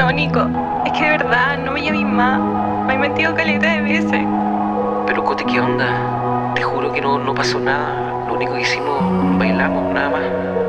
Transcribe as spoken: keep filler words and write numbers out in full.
No, Nico, es que de verdad no me llames más. Me he mentido caleta de veces. Pero Cote, ¿qué onda? Te juro que no, no pasó nada. Lo único que hicimos, bailamos, nada más.